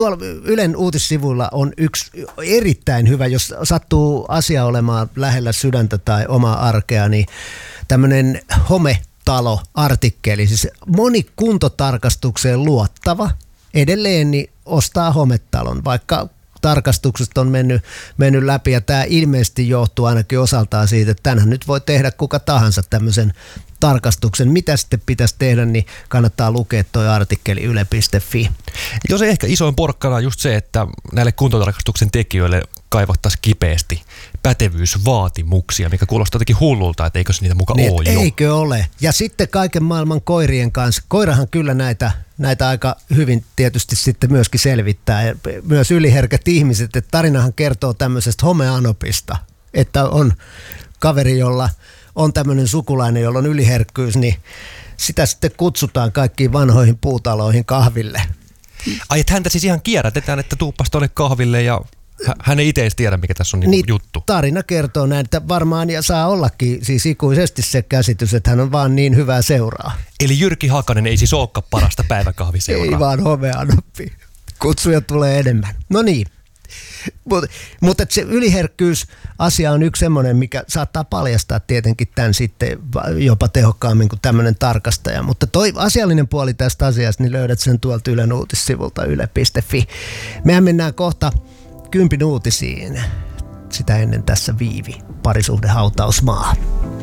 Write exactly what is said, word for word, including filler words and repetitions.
Tuolla Ylen uutissivuilla on yksi erittäin hyvä, jos sattuu asia olemaan lähellä sydäntä tai omaa arkea, niin tämmöinen hometalo-artikkeli. Siis moni kuntotarkastukseen luottava edelleen niin ostaa hometalon, vaikka tarkastukset on mennyt, mennyt läpi, ja tämä ilmeisesti johtuu ainakin osaltaan siitä, että tänään nyt voi tehdä kuka tahansa tämmöisen tarkastuksen. Mitä sitten pitäisi tehdä, niin kannattaa lukea tuo artikkeli yle piste fi. Jos ehkä isoin porkkana on just se, että näille kuntotarkastuksen tekijöille kaivattaisiin kipeästi pätevyysvaatimuksia, mikä kuulostaa jotenkin hullulta, että eikö se niitä muka niin, ole jo. Eikö ole? Ja sitten kaiken maailman koirien kanssa. Koirahan kyllä näitä, näitä aika hyvin tietysti sitten myöskin selvittää. Ja myös yliherkät ihmiset. Että tarinahan kertoo tämmöisestä homeanopista, että on kaveri, jolla on tämmöinen sukulainen, jolla on yliherkkyys, niin sitä sitten kutsutaan kaikkiin vanhoihin puutaloihin kahville. Ai, että häntä siis ihan kierrätetään, että tuuppas tuonne kahville ja hän ei itse edes tiedä, mikä tässä on niin niin, juttu. Tarina kertoo näin, että varmaan ja saa ollakin siis ikuisesti se käsitys, että hän on vaan niin hyvää seuraa. Eli Jyrki Hakanen ei siis olekaan parasta päiväkahviseuraa. Ei vaan homeanoppi. Kutsuja tulee enemmän. No niin. Mutta mut se yliherkkyys-asia on yksi semmoinen, mikä saattaa paljastaa tietenkin tämän sitten jopa tehokkaammin kuin tämmöinen tarkastaja. Mutta toi asiallinen puoli tästä asiasta, niin löydät sen tuolta Ylen uutissivulta yle piste fi. Mehän mennään kohta kympin uutisiin. Sitä ennen tässä Viivi, parisuhdehautausmaa.